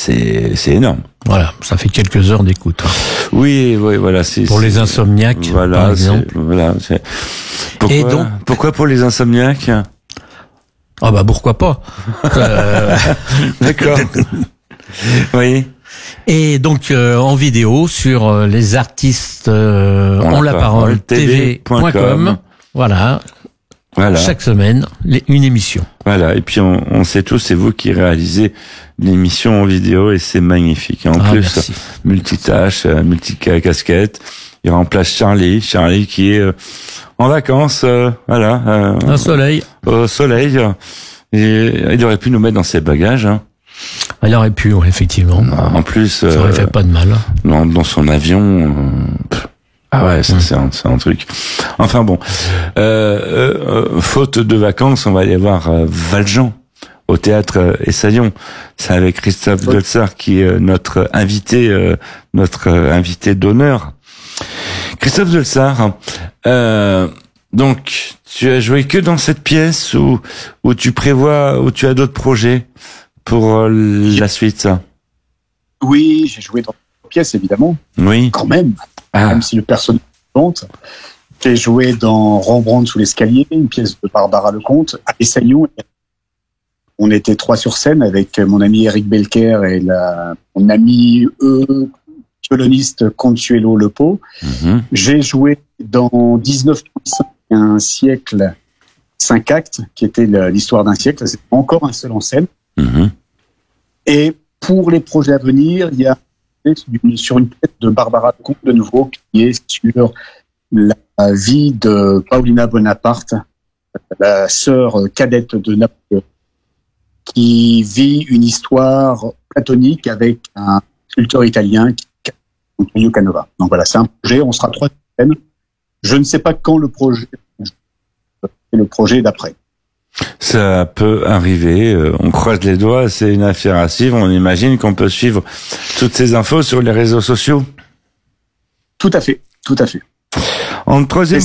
c'est énorme. Voilà, ça fait quelques heures d'écoute. Oui, voilà. Pour les insomniaques, par exemple. Pourquoi pour les insomniaques? Ah bah pourquoi pas. D'accord. Oui. Et donc en vidéo sur les artistes ont la parole tv.com. Voilà. Chaque semaine, une émission. Voilà. Et puis on sait tous, c'est vous qui réalisez l'émission en vidéo et c'est magnifique. Et en plus, merci. Multitâche, multicasquette. Il remplace Charlie qui est en vacances, au soleil. Au soleil. Et il aurait pu nous mettre dans ses bagages. Hein. Il aurait pu, ouais, effectivement. En plus, ça aurait fait pas de mal. Dans son avion. Ça c'est un truc. Enfin bon, faute de vacances, on va aller voir Valjean au théâtre Essaillon. C'est avec Christophe Dolzar qui est notre invité d'honneur. Christophe Dolzar, donc tu as joué que dans cette pièce ou tu as d'autres projets pour la suite? Oui, j'ai joué dans cette pièce évidemment. Oui. Quand même. Même si le personnage compte. J'ai joué dans Rembrandt sous l'escalier, une pièce de Barbara Lecomte, à Essaillon. On était 3 sur scène avec mon ami Eric Belker et mon ami violoniste Consuelo Lepo. Mm-hmm. J'ai joué dans 1935, un siècle, 5 actes, qui était l'histoire d'un siècle. C'est encore un seul en scène. Mm-hmm. Et pour les projets à venir, il y a sur une pièce de Barbara Lecomte de nouveau, qui est sur la vie de Paulina Bonaparte, la sœur cadette de Napoléon, qui vit une histoire platonique avec un sculpteur italien, Antonio Canova. Donc voilà, c'est un projet, on sera 3 scènes. Je ne sais pas quand le projet d'après. Ça peut arriver, on croise les doigts, c'est une affaire à suivre, on imagine qu'on peut suivre toutes ces infos sur les réseaux sociaux. Tout à fait. En troisième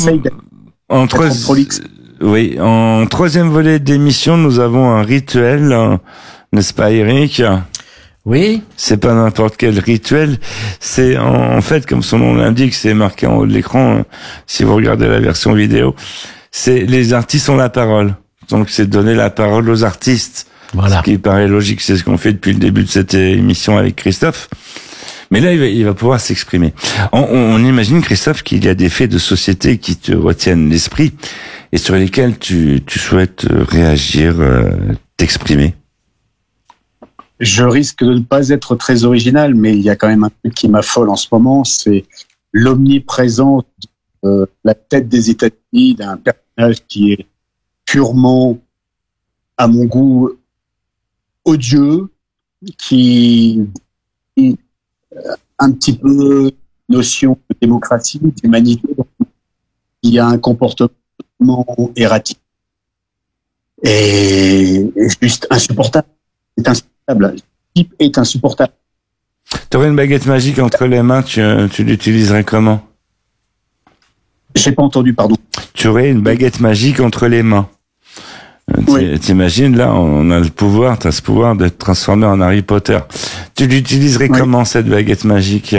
volet d'émission, nous avons un rituel, n'est-ce pas Eric? Oui. C'est pas n'importe quel rituel, c'est en fait, comme son nom l'indique, c'est marqué en haut de l'écran, si vous regardez la version vidéo, c'est les artistes ont la parole. Donc c'est donner la parole aux artistes. Voilà. Ce qui paraît logique, c'est ce qu'on fait depuis le début de cette émission avec Christophe. Mais là, il va pouvoir s'exprimer. On imagine, Christophe, qu'il y a des faits de société qui te retiennent l'esprit et sur lesquels tu souhaites réagir, t'exprimer. Je risque de ne pas être très original, mais il y a quand même un truc qui m'affole en ce moment, c'est l'omniprésence de la tête des États-Unis d'un personnage qui est purement, à mon goût, odieux, qui un petit peu notion de démocratie, d'humanité, qui a un comportement erratique et juste insupportable. C'est insupportable. Le type est insupportable. Tu aurais une baguette magique entre les mains, tu l'utiliserais comment? J'ai pas entendu, pardon. Tu aurais une baguette magique entre les mains. Oui. T'imagines, là, on a le pouvoir, t'as ce pouvoir d'être transformé en Harry Potter. Tu l'utiliserais comment, cette baguette magique?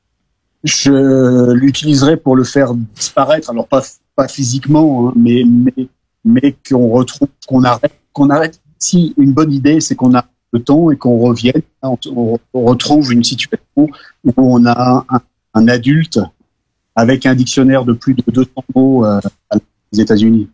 Je l'utiliserais pour le faire disparaître, alors pas physiquement, hein, mais qu'on retrouve, qu'on arrête. Si une bonne idée, c'est qu'on arrête le temps et qu'on revienne, on retrouve une situation où on a un adulte avec un dictionnaire de plus de 200 mots aux États-Unis.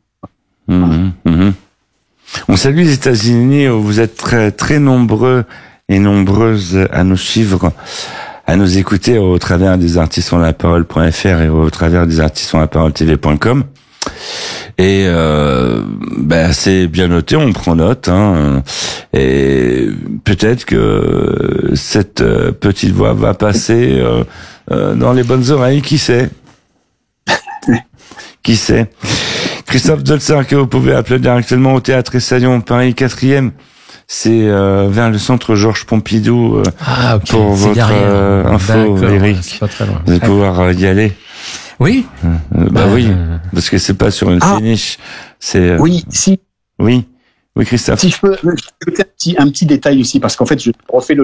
On salue les États-Unis, vous êtes très, très nombreux et nombreuses à nous suivre, à nous écouter au travers des artistes-ont-la-parole.fr et au travers des artistes-ont-la-parole-tv.com. Et c'est bien noté, on prend note, hein, et peut-être que cette petite voix va passer dans les bonnes oreilles, qui sait? Qui sait? Christophe Dolzar, que vous pouvez applaudir actuellement au théâtre Essaillon, Paris 4e. C'est vers le centre Georges Pompidou pour votre info, Eric. C'est pas très loin. Vous allez pouvoir y aller. Oui. Oui, parce que c'est pas sur une péniche. C'est. Oui, si. Oui, Christophe. Si je peux ajouter un petit détail aussi, parce qu'en fait, je refais le